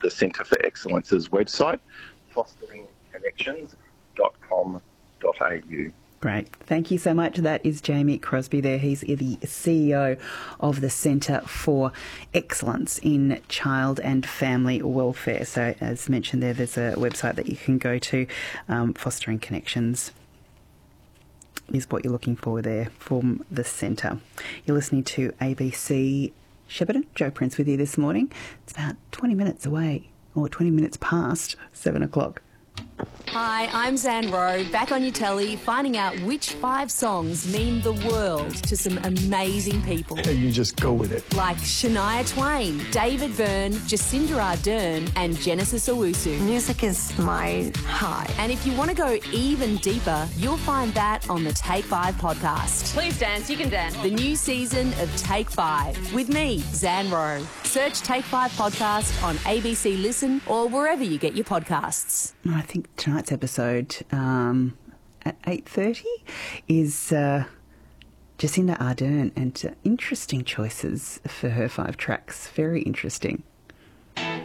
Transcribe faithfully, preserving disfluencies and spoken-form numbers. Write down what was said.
the Centre for Excellence's website, fostering connections dot com dot a u. Great. Thank you so much. That is Jamie Crosby there. He's the C E O of the Centre for Excellence in Child and Family Welfare. So as mentioned there, there's a website that you can go to. Um, Fostering Connections is what you're looking for there from the Centre. You're listening to A B C Shepparton. Joe Prince with you this morning. It's about twenty minutes away, or twenty minutes past seven o'clock. Hi, I'm Zan Rowe, back on your telly, finding out which five songs mean the world to some amazing people. You just go with it. Like Shania Twain, David Byrne, Jacinda Ardern and Genesis Owusu. Music is my high. And if you want to go even deeper, you'll find that on the Take Five podcast. Please dance, you can dance. The new season of Take Five with me, Zan Rowe. Search Take Five podcast on A B C Listen or wherever you get your podcasts. I think tonight's episode um, at eight thirty is uh, Jacinda Ardern, and uh, interesting choices for her five tracks. Very interesting.